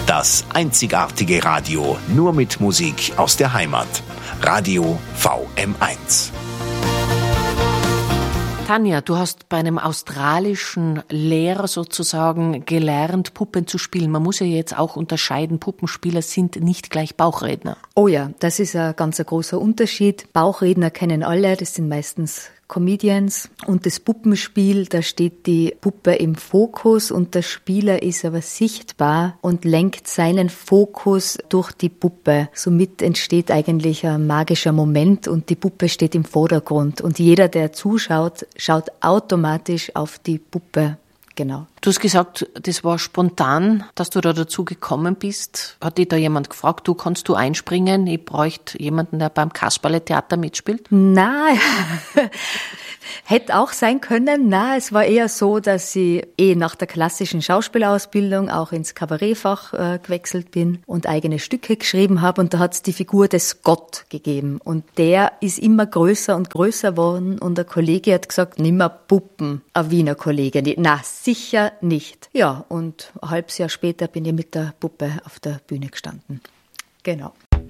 Das einzigartige Radio, nur mit Musik aus der Heimat. Radio VM1. Tanja, du hast bei einem australischen Lehrer sozusagen gelernt, Puppen zu spielen. Man muss ja jetzt auch unterscheiden, Puppenspieler sind nicht gleich Bauchredner. Oh ja, das ist ein ganz großer Unterschied. Bauchredner kennen alle, das sind meistens Comedians. Und das Puppenspiel, da steht die Puppe im Fokus und der Spieler ist aber sichtbar und lenkt seinen Fokus durch die Puppe. Somit entsteht eigentlich ein magischer Moment und die Puppe steht im Vordergrund. Und jeder, der zuschaut, schaut automatisch auf die Puppe. Genau. Du hast gesagt, das war spontan, dass du da dazu gekommen bist. Hat dich da jemand gefragt, kannst du einspringen? Ich bräuchte jemanden, der beim Kasperle-Theater mitspielt. Nein, hätte auch sein können. Nein, es war eher so, dass ich nach der klassischen Schauspielausbildung auch ins Kabarettfach gewechselt bin und eigene Stücke geschrieben habe. Und da hat es die Figur des Gott gegeben. Und der ist immer größer und größer geworden. Und der Kollege hat gesagt, nimmer Puppen. Ein Wiener Kollege. Na, sicher nicht. Ja, und ein halbes Jahr später bin ich mit der Puppe auf der Bühne gestanden. Genau.